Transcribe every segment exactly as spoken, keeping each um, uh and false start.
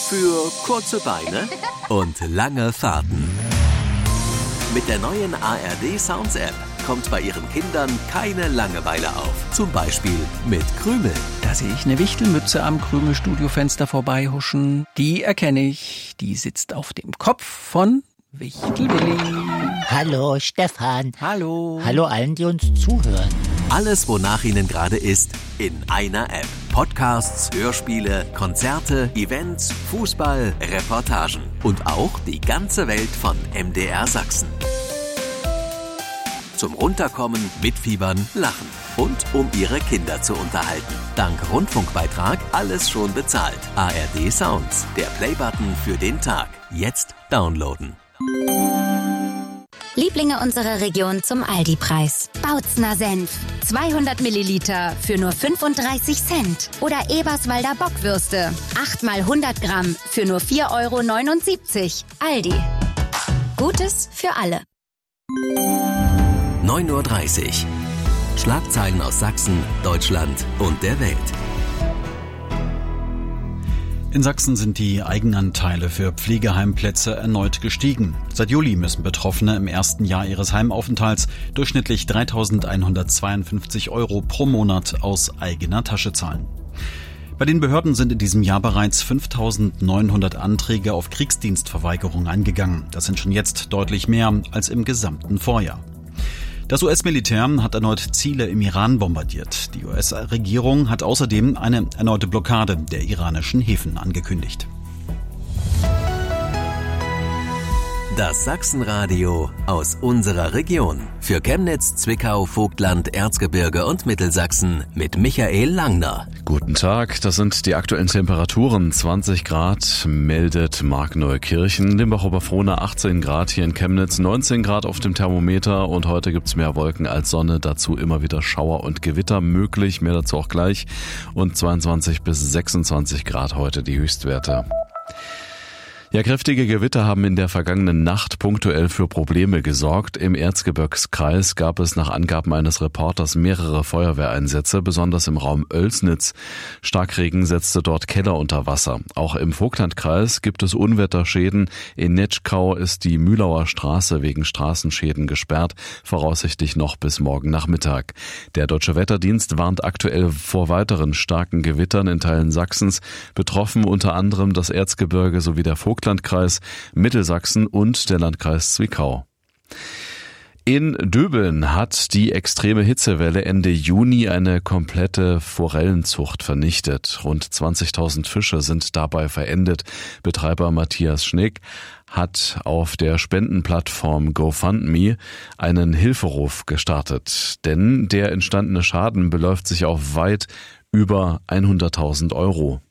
für kurze Beine und lange Fahrten. Mit der neuen A R D Sounds App kommt bei Ihren Kindern keine Langeweile auf. Zum Beispiel mit Krümel. Da sehe ich eine Wichtelmütze am Krümel-Studiofenster vorbeihuschen. Die erkenne ich. Die sitzt auf dem Kopf von Wichtelwilli. Hallo Stefan. Hallo. Hallo allen, die uns zuhören. Alles, wonach Ihnen gerade ist, in einer App. Podcasts, Hörspiele, Konzerte, Events, Fußball, Reportagen und auch die ganze Welt von M D R Sachsen. Zum Runterkommen, mitfiebern, lachen und um Ihre Kinder zu unterhalten. Dank Rundfunkbeitrag alles schon bezahlt. A R D Sounds, der Playbutton für den Tag. Jetzt downloaden. Lieblinge unserer Region zum Aldi-Preis. Bautzner Senf. zweihundert Milliliter für nur fünfunddreißig Cent. Oder Eberswalder Bockwürste. acht mal hundert Gramm für nur vier Euro neunundsiebzig. Aldi. Gutes für alle. neun Uhr dreißig. Schlagzeilen aus Sachsen, Deutschland und der Welt. In Sachsen sind die Eigenanteile für Pflegeheimplätze erneut gestiegen. Seit Juli müssen Betroffene im ersten Jahr ihres Heimaufenthalts durchschnittlich dreitausendeinhundertzweiundfünfzig Euro pro Monat aus eigener Tasche zahlen. Bei den Behörden sind in diesem Jahr bereits fünftausendneunhundert Anträge auf Kriegsdienstverweigerung eingegangen. Das sind schon jetzt deutlich mehr als im gesamten Vorjahr. Das U S-Militär hat erneut Ziele im Iran bombardiert. Die U S-Regierung hat außerdem eine erneute Blockade der iranischen Häfen angekündigt. Das Sachsenradio aus unserer Region. Für Chemnitz, Zwickau, Vogtland, Erzgebirge und Mittelsachsen mit Michael Langner. Guten Tag, das sind die aktuellen Temperaturen. zwanzig Grad meldet Markneukirchen, Limbach-Oberfrohna achtzehn Grad, hier in Chemnitz neunzehn Grad auf dem Thermometer und heute gibt's mehr Wolken als Sonne, dazu immer wieder Schauer und Gewitter möglich, mehr dazu auch gleich und zweiundzwanzig bis sechsundzwanzig Grad heute die Höchstwerte. Ja, kräftige Gewitter haben in der vergangenen Nacht punktuell für Probleme gesorgt. Im Erzgebirgskreis gab es nach Angaben eines Reporters mehrere Feuerwehreinsätze, besonders im Raum Oelsnitz. Starkregen setzte dort Keller unter Wasser. Auch im Vogtlandkreis gibt es Unwetterschäden. In Netschkau ist die Mühlauer Straße wegen Straßenschäden gesperrt, voraussichtlich noch bis morgen Nachmittag. Der Deutsche Wetterdienst warnt aktuell vor weiteren starken Gewittern in Teilen Sachsens, betroffen unter anderem das Erzgebirge sowie der Vogtlandkreis. Landkreis Mittelsachsen und der Landkreis Zwickau. In Döbeln hat die extreme Hitzewelle Ende Juni eine komplette Forellenzucht vernichtet. Rund zwanzigtausend Fische sind dabei verendet. Betreiber Matthias Schnick hat auf der Spendenplattform GoFundMe einen Hilferuf gestartet. Denn der entstandene Schaden beläuft sich auf weit über hunderttausend Euro.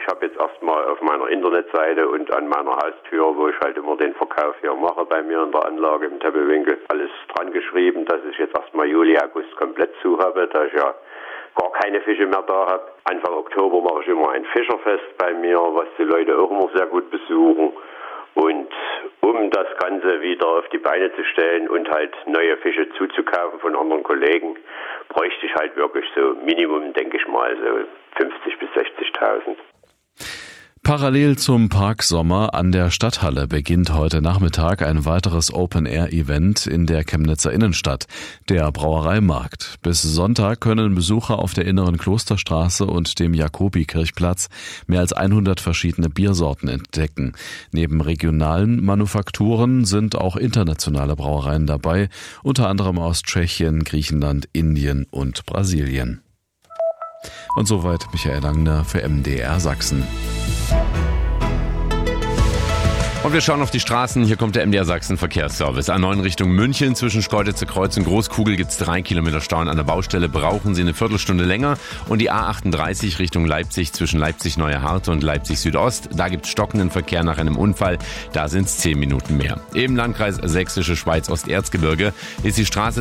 Internetseite und an meiner Haustür, wo ich halt immer den Verkauf hier mache, bei mir in der Anlage im Teppelwinkel, alles dran geschrieben, dass ich jetzt erstmal Juli, August komplett zu habe, da ich ja gar keine Fische mehr da habe. Anfang Oktober mache ich immer ein Fischerfest bei mir, was die Leute auch immer sehr gut besuchen. Und um das Ganze wieder auf die Beine zu stellen und halt neue Fische zuzukaufen von anderen Kollegen, bräuchte ich halt wirklich so Minimum, denke ich mal, so fünfzig bis sechzigtausend. Parallel zum Parksommer an der Stadthalle beginnt heute Nachmittag ein weiteres Open-Air-Event in der Chemnitzer Innenstadt, der Brauereimarkt. Bis Sonntag können Besucher auf der Inneren Klosterstraße und dem Jakobikirchplatz mehr als hundert verschiedene Biersorten entdecken. Neben regionalen Manufakturen sind auch internationale Brauereien dabei, unter anderem aus Tschechien, Griechenland, Indien und Brasilien. Und soweit Michael Langner für M D R Sachsen. Und wir schauen auf die Straßen. Hier kommt der M D R Sachsen Verkehrsservice. A neun Richtung München. Zwischen Schkeuditzer Kreuz und Großkugel gibt es drei Kilometer Stau. An der Baustelle brauchen Sie eine Viertelstunde länger. Und die A achtunddreißig Richtung Leipzig zwischen Leipzig-Neue Harte und Leipzig Südost. Da gibt es stockenden Verkehr nach einem Unfall. Da sind es zehn Minuten mehr. Im Landkreis Sächsische Schweiz Osterzgebirge ist die Straße